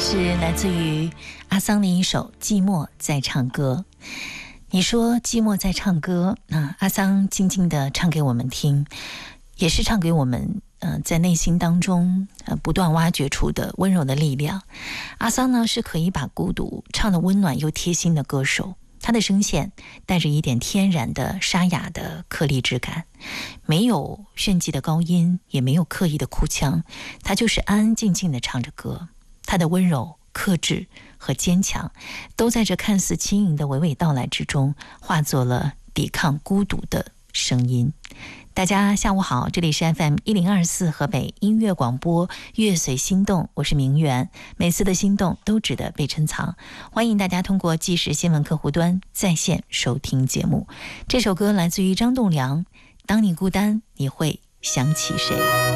是来自于阿桑的一首《寂寞在唱歌》。你说寂寞在唱歌，那阿桑静静地唱给我们听，也是唱给我们在内心当中不断挖掘出的温柔的力量。阿桑呢是可以把孤独唱得温暖又贴心的歌手，他的声线带着一点天然的沙哑的颗粒质感，没有炫技的高音，也没有刻意的哭腔，他就是安安静静地唱着歌。他的温柔、克制和坚强，都在这看似轻盈的娓娓道来之中，化作了抵抗孤独的声音。大家下午好，这里是 FM1024 河北音乐广播乐随心动，我是明媛。每次的心动都值得被珍藏，欢迎大家通过即时新闻客户端在线收听节目。这首歌来自于张栋梁，当你孤单，你会想起谁？